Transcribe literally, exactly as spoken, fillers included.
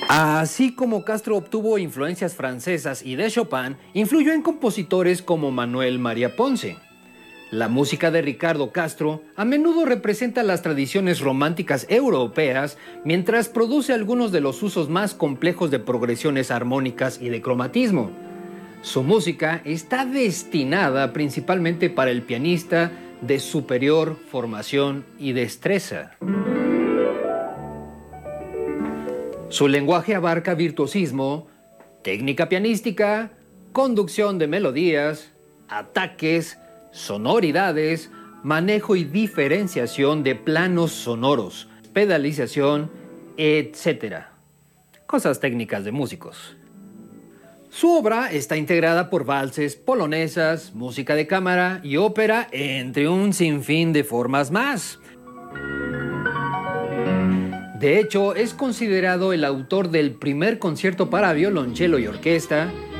Así como Castro obtuvo influencias francesas y de Chopin, influyó en compositores como Manuel María Ponce. La música de Ricardo Castro a menudo representa las tradiciones románticas europeas, mientras produce algunos de los usos más complejos de progresiones armónicas y de cromatismo. Su música está destinada principalmente para el pianista de superior formación y destreza. Su lenguaje abarca virtuosismo, técnica pianística, conducción de melodías, ataques, sonoridades, manejo y diferenciación de planos sonoros, pedalización, etcétera. Cosas técnicas de músicos. Su obra está integrada por valses, polonesas, música de cámara y ópera, entre un sinfín de formas más. De hecho, es considerado el autor del primer concierto para violonchelo y orquesta,